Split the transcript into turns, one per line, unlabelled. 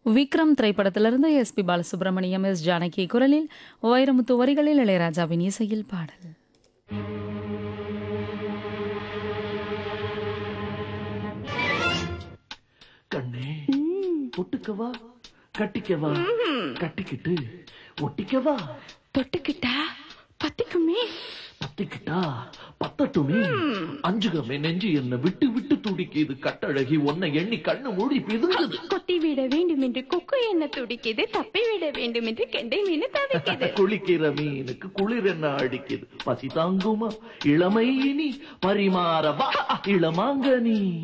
விக்ரம் திரைப்படத்திலிருந்து SP Balasubramaniam S Janaki குரலில் வைரமுத்து வரிகளில் இளையராஜாவின் இசையில் பாடல்.
கண்ணே ஒட்டுக்கவா கட்டிக்கவா கட்டிக்கிட்டு ஒட்டிக்கவா
தொட்டுக்கிட்டா பத்திக்குமே
பத்திக்கிட்டா பத்தட்டுமே அஞ்சுகமே நெஞ்சு என்ன விட்டு விட்டு துடிக்குது கட்டழகி உன்னை எண்ணி கண்ணு மூடி பிதுங்குது.
கொத்தி விட வேண்டும் என்று கொக்கு என்ன துடிக்குது, தப்பி விட வேண்டும் என்று கெண்டை மீன் தவிக்குது.
குளிக்கிற மீனுக்கு குளிர் என்ன அடிக்குது, பசி தாங்குமா இளமை இனி பரிமாறவா இளமாங்கனி.